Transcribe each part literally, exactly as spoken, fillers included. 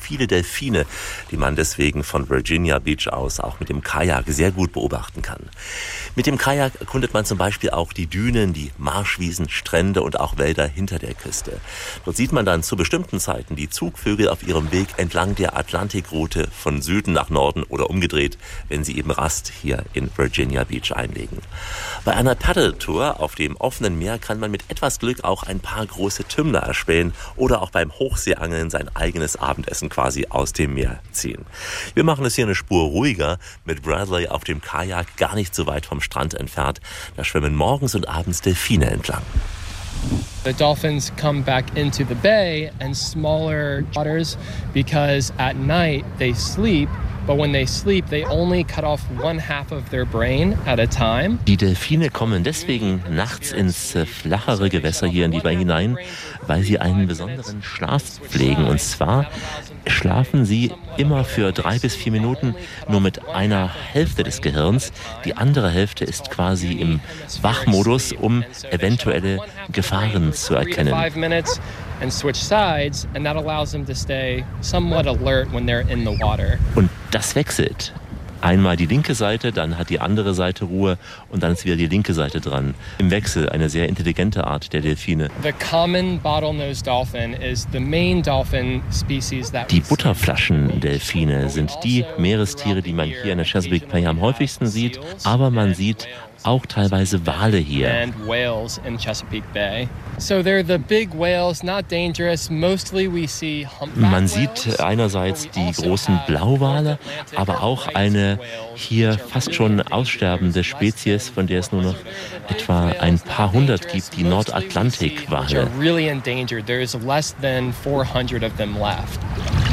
viele Delfine, die man deswegen von Virginia Beach aus auch mit dem Kajak sehr gut beobachten kann. Mit dem Kajak erkundet man zum Beispiel auch die Dünen, die Marschwiesen, Strände und auch Wälder hinter der Küste. Dort sieht man dann zu bestimmten Zeiten die Zugvögel auf ihrem Weg entlang der Atlantikroute von Süden nach Norden oder umgedreht, wenn sie eben Rast hier in Virginia Beach einlegen. Bei einer Paddeltour auf dem offenen Meer kann man mit etwas Glück auch ein paar große Tümmler erspähen oder auch beim Hochseeangeln sein eigenes Abendessen quasi aus dem Meer ziehen. Wir machen es hier eine Spur ruhiger mit Bradley auf dem Kajak, gar nicht so weit vom Strand entfernt. Da schwimmen morgens und abends Delfine entlang. The dolphins come back into the bay and smaller waters because at night they sleep. But when they sleep, they only cut off one half of their brain at a time. Die Delfine kommen deswegen nachts ins äh, flachere Gewässer hier in die Bay hinein, weil sie einen besonderen Schlaf pflegen. Und zwar schlafen sie immer für drei bis vier Minuten nur mit einer Hälfte des Gehirns. Die andere Hälfte ist quasi im Wachmodus, um eventuelle Gefahren zu erkennen. And switch sides, and that allows them to stay somewhat alert when they're in the water. Und das wechselt. Einmal die linke Seite, dann hat die andere Seite Ruhe und dann ist wieder die linke Seite dran. Im Wechsel eine sehr intelligente Art der Delfine. The common bottlenose dolphin is the main dolphin species that Die Butterflaschendelfine sind die Meerestiere, die man hier in der Chesapeake Bay am häufigsten sieht, aber man sieht auch teilweise Wale hier. And whales in Chesapeake Bay. So they're the big whales, not dangerous. Mostly we see humpback Man sieht einerseits die großen Blauwale, aber auch eine hier fast schon aussterbende Spezies, von der es nur noch etwa ein paar hundert gibt, die Nordatlantikwale. Really endangered. There's less than four hundred of them left.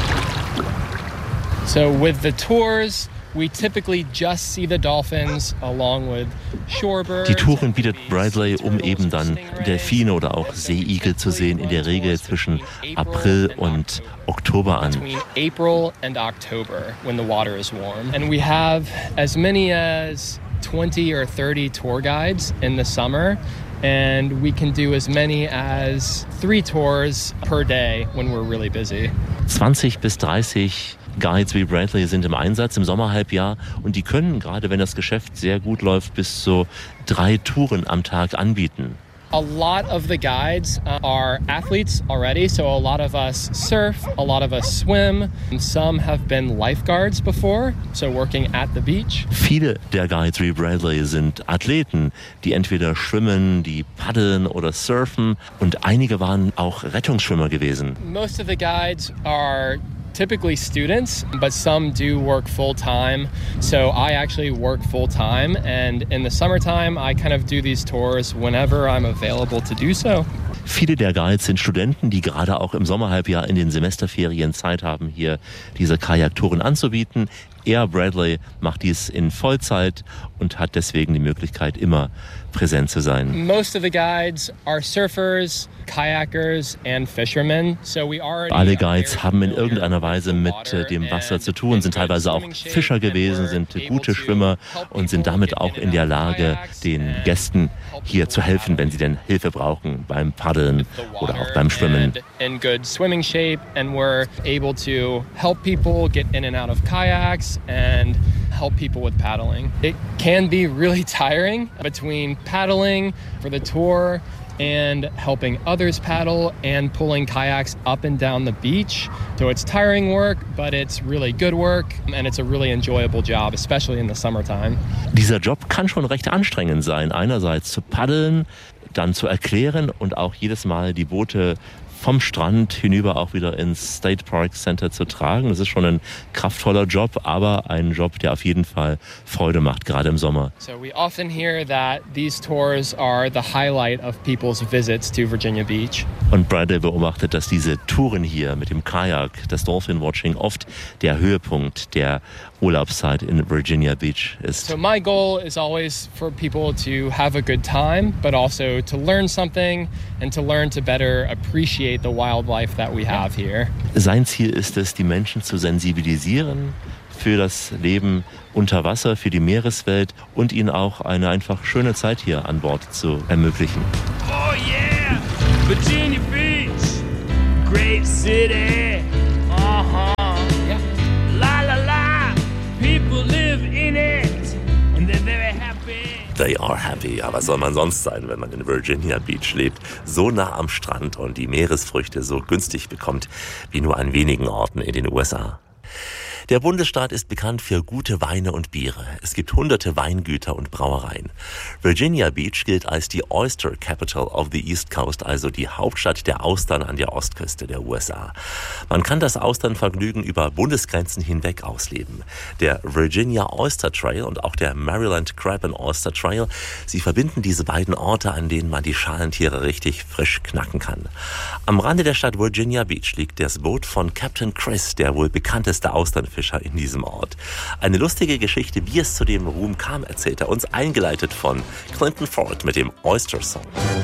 So with the tours, we typically just see the dolphins along with shorebirds. Die Touren bietet Bradley, um eben dann Delfine oder auch Seeigel zu sehen, in der Regel zwischen April und Oktober an. Between April and October when the water is warm. And we have as many as twenty or thirty tour guides in the summer. And we can do as many as three tours per day when we're really busy. zwanzig bis dreißig Guides wie Bradley sind im Einsatz im Sommerhalbjahr und die können, gerade wenn das Geschäft sehr gut läuft, bis zu drei Touren am Tag anbieten. A lot of the guides uh, are athletes already, so a lot of us surf, a lot of us swim, and some have been lifeguards before, so working at the beach. Viele der Guides wie Bradley sind Athleten, die entweder schwimmen, die paddeln oder surfen und einige waren auch Rettungsschwimmer gewesen. Most of the guides are typically students, but some do work full-time. So I actually work full-time, and in the summertime I kind of do these tours whenever I'm available to do so. Viele der Guides sind Studenten, die gerade auch im Sommerhalbjahr in den Semesterferien Zeit haben, hier diese Kajaktouren anzubieten. Er, Bradley, macht dies in Vollzeit und hat deswegen die Möglichkeit, immer präsent zu sein. Most of the guides are surfers, kayakers and fishermen. So we already Alle Guides haben in irgendeiner Weise mit dem Wasser zu tun, sind teilweise auch Fischer gewesen, sind gute Schwimmer und sind damit auch in der Lage, den Gästen hier zu helfen, wenn sie denn Hilfe brauchen beim Paddeln oder auch beim Schwimmen. In good swimming shape, and we're able to help people get in and out of kayaks and help people with paddling. It can be really tiring between paddling for the tour and helping others paddle and pulling kayaks up and down the beach. So it's tiring work, but it's really good work and it's a really enjoyable job, especially in the summertime. Dieser Job kann schon recht anstrengend sein, einerseits zu paddeln, dann zu erklären und auch jedes Mal die Boote vom Strand hinüber auch wieder ins State Park Center zu tragen. Das ist schon ein kraftvoller Job, aber ein Job, der auf jeden Fall Freude macht, gerade im Sommer. So we often hear that these tours are the highlight of people's visits to Virginia Beach. Und Bradley beobachtet, dass diese Touren hier mit dem Kajak, das Dolphin Watching, oft der Höhepunkt der Urlaubszeit in Virginia Beach ist. So my goal is always for people to have a good time, but also to learn something and to learn to better appreciate the wildlife that we have here. Sein Ziel ist es, die Menschen zu sensibilisieren für das Leben unter Wasser, für die Meereswelt und ihnen auch eine einfach schöne Zeit hier an Bord zu ermöglichen. Oh yeah, Virginia Beach, great city. Uh-huh. They are happy. Ja, was soll man sonst sein, wenn man in Virginia Beach lebt, so nah am Strand und die Meeresfrüchte so günstig bekommt wie nur an wenigen Orten in den U S A. Der Bundesstaat ist bekannt für gute Weine und Biere. Es gibt hunderte Weingüter und Brauereien. Virginia Beach gilt als die Oyster Capital of the East Coast, also die Hauptstadt der Austern an der Ostküste der U S A. Man kann das Austernvergnügen über Bundesgrenzen hinweg ausleben. Der Virginia Oyster Trail und auch der Maryland Crab and Oyster Trail, sie verbinden diese beiden Orte, an denen man die Schalentiere richtig frisch knacken kann. Am Rande der Stadt Virginia Beach liegt das Boot von Captain Chris, der wohl bekannteste Austernfischer in diesem Ort. Eine lustige Geschichte, wie es zu dem Ruhm kam, erzählt er uns, eingeleitet von Clinton Ford mit dem Oyster Song.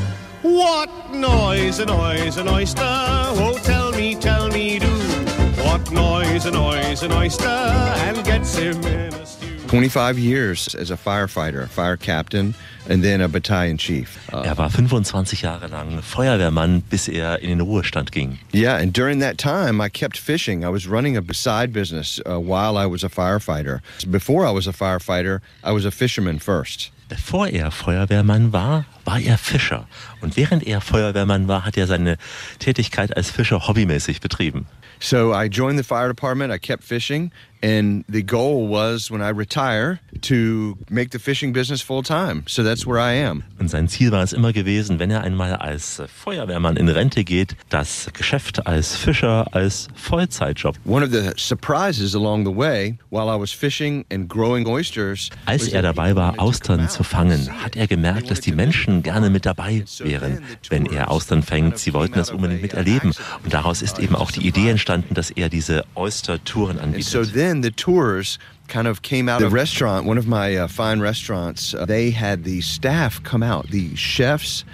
What noise, a noise, an oyster? Oh, tell me, tell me, do. What noise, a noise, an oyster? And gets him in a stew. twenty-five years as a firefighter, fire captain, and then a battalion chief. Uh, er war fünfundzwanzig Jahre lang Feuerwehrmann, bis er in den Ruhestand ging. Yeah, and during that time, I kept fishing. I was running a side business uh, while I was a firefighter. Before I was a firefighter, I was a fisherman first. Bevor er Feuerwehrmann war, war er Fischer. Und während er Feuerwehrmann war, hat er seine Tätigkeit als Fischer hobbymäßig betrieben. So I joined the fire department, I kept fishing, and the goal was when I retire to make the fishing business full time. So that's where I am. Und sein Ziel war es immer gewesen, wenn er einmal als Feuerwehrmann in Rente geht, das Geschäft als Fischer als Vollzeitjob. One of the surprises along the way, while I was fishing and growing oysters, als er dabei war, Austern zu fangen, hat er gemerkt, dass die Menschen gerne mit dabei wären, wenn er Austern fängt. Sie wollten das unbedingt miterleben. Und daraus ist eben auch die Idee entstanden, dass er diese Oyster-Touren anbietet. So then the tours kind of came out of the restaurant, one of my uh, fine restaurants. Uh, they had the staff come out, the chefs.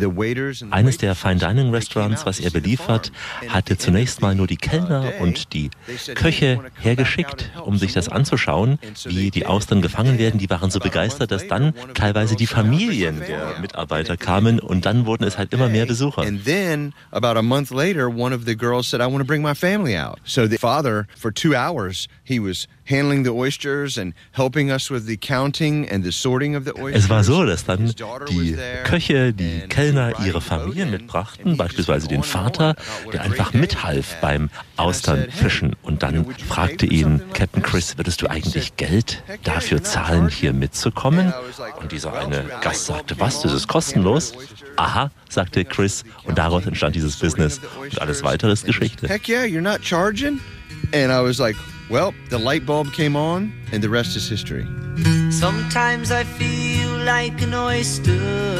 Eines der Fine Dining Restaurants, was er beliefert, hatte zunächst mal nur die Kellner und die Köche hergeschickt, um sich das anzuschauen, wie die Austern gefangen werden. Die waren so begeistert, dass dann teilweise die Familien der Mitarbeiter kamen und dann wurden es halt immer mehr Besucher. And then about a month later, one of the girls said, I want to bring my family out. So the father, for two hours, he was handling the oysters and helping us with the counting and the sorting of the oysters. Es war so, dass dann die Köche, die Kellner ihre Familien mitbrachten, beispielsweise den Vater, der einfach mithalf beim Austernfischen. Und dann fragte ihn Captain Chris, würdest du eigentlich Geld dafür zahlen, hier mitzukommen? Und dieser eine Gast sagte, was, das ist kostenlos? Aha, sagte Chris, und daraus entstand dieses Business. Und alles weitere ist Geschichte. Heck yeah, you're not charging? And I was like, well, the light bulb came on, and the rest is history. Sometimes I feel like an oyster.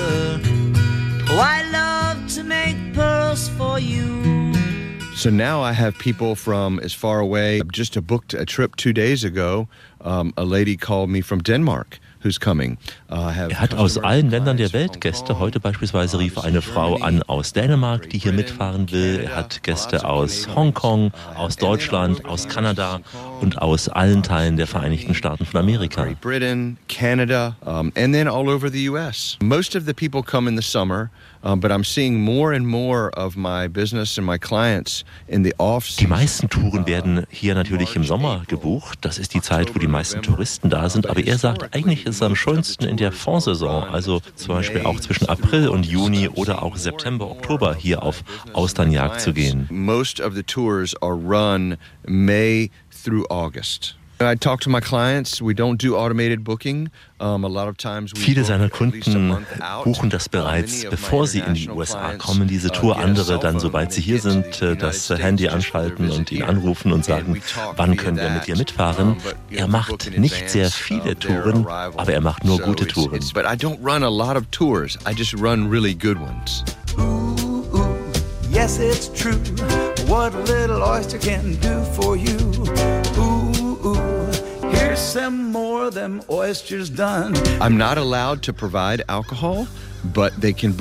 Oh, I love to make pearls for you. So now I have people from as far away. Just booked a trip two days ago. Um, a lady called me from Denmark. Who's coming. Uh, er hat aus allen Ländern der Welt Gäste. Heute beispielsweise rief eine Frau an aus Dänemark, die hier mitfahren will. Er hat Gäste aus Hongkong, aus Deutschland, aus Kanada und aus allen Teilen der Vereinigten Staaten von Amerika. Great Britain, Canada, um, and then all over the U S. Most of the people come in the summer, um, but I'm seeing more and more of my business and my clients in the off-season. Die meisten Touren werden hier natürlich im Sommer gebucht. Das ist die Zeit, wo die meisten Touristen da sind. Aber er sagt, eigentlich ist es am schönsten in der Fondsaison, also zum Beispiel auch zwischen April und Juni oder auch September, Oktober hier auf Austernjagd zu gehen. Most of the tours are run May through August. I talk to my clients. We don't do automated booking. Um, a lot of times we Viele seiner Kunden buchen das bereits, bevor sie in die U S A kommen, diese Tour. Andere dann, sobald sie hier sind, das Handy anschalten und ihn anrufen und sagen, wann können wir mit dir mitfahren. Er macht nicht sehr viele Touren, aber er macht nur gute Touren. But I don't run a lot of tours. I just run really good ones. Ooh, ooh, yes, it's true. What a little oyster can do for you. Ooh, ooh. Here's some more of them oysters done. I'm not allowed to provide alcohol, but they can bring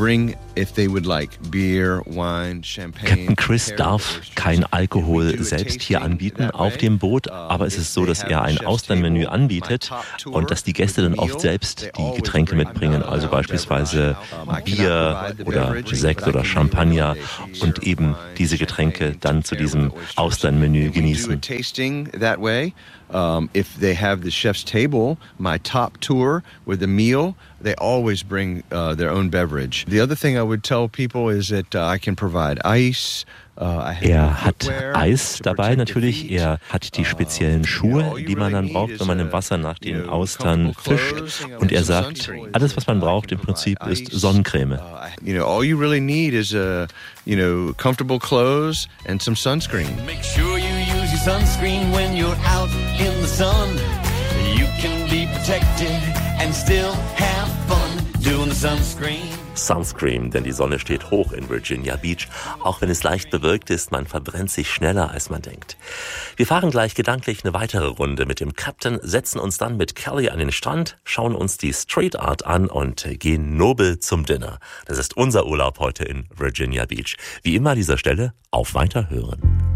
if they would like beer, wine, champagne. Captain Chris darf kein Alkohol selbst hier anbieten auf dem Boot, aber es ist so, dass er ein Austernmenü anbietet und dass die Gäste dann oft selbst die Getränke mitbringen, also beispielsweise Bier oder Sekt oder Champagner und eben diese Getränke dann zu diesem Austernmenü genießen. Um, if they have the chef's table, my top tour with a meal, they always bring uh, their own beverage. The other thing I would tell people is that uh, I can provide ice. Uh, er hat Eis dabei natürlich, er hat die speziellen Schuhe, die man dann braucht, wenn man im Wasser nach den Austern fischt. Und er sagt, alles, was man braucht im Prinzip, ist Sonnencreme. You know, all you really need is a, you know, comfortable clothes and some sunscreen. Make sure you use your sunscreen when you're out in the sun. You can be protected and still have fun doing the sunscreen. Sunscreen, denn die Sonne steht hoch in Virginia Beach. Auch wenn es leicht bewölkt ist, man verbrennt sich schneller, als man denkt. Wir fahren gleich gedanklich eine weitere Runde mit dem Captain, setzen uns dann mit Kelly an den Strand, schauen uns die Street Art an und gehen nobel zum Dinner. Das ist unser Urlaub heute in Virginia Beach. Wie immer an dieser Stelle, auf Weiterhören.